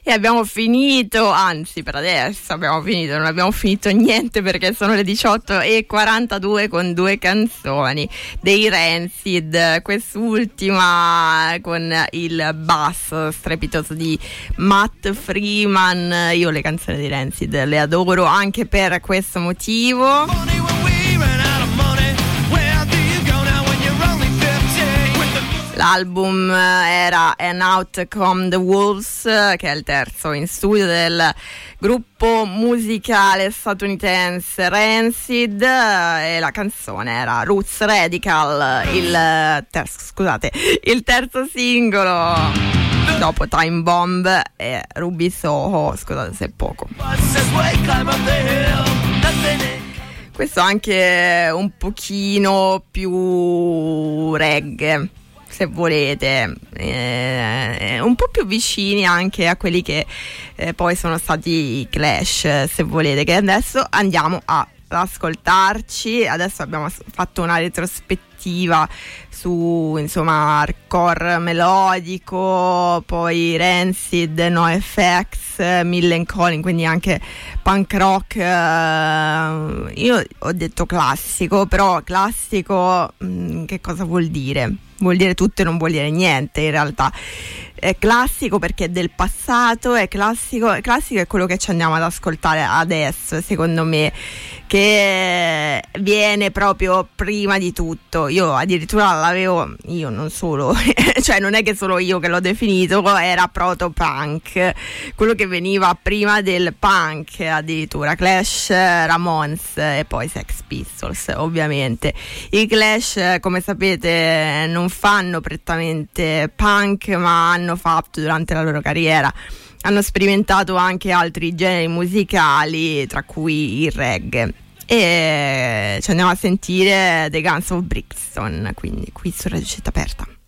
E abbiamo finito, anzi per adesso abbiamo finito, non abbiamo finito niente perché sono le 18:42 con due canzoni dei Rancid, quest'ultima con il basso strepitoso di Matt Freeman. Io le canzoni dei Rancid le adoro anche per questo motivo. L'album era And Out Come the Wolves, che è il terzo in studio del gruppo musicale statunitense Rancid, e la canzone era Roots Radical, il terzo singolo dopo Time Bomb e Ruby Soho, scusate se è poco. Questo anche un pochino più reggae, se volete, un po' più vicini anche a quelli che poi sono stati i Clash, se volete, che adesso andiamo ad ascoltarci. Adesso abbiamo fatto una retrospettiva su, insomma, hardcore melodico, poi Rancid, NoFX, Millencolin, quindi anche punk rock. Io ho detto classico, però classico che cosa vuol dire? Vuol dire tutto e non vuol dire niente in realtà. È classico perché è del passato, è classico è quello che ci andiamo ad ascoltare adesso, secondo me, che viene proprio prima di tutto. Io addirittura l'avevo, io non solo, cioè non è che solo io che l'ho definito, era proto-punk, quello che veniva prima del punk addirittura, Clash, Ramones e poi Sex Pistols ovviamente. I Clash, come sapete, non fanno prettamente punk, ma hanno fatto durante la loro carriera, hanno sperimentato anche altri generi musicali, tra cui il reggae, e ci andiamo a sentire The Guns of Brixton, quindi qui su Radio Città Aperta.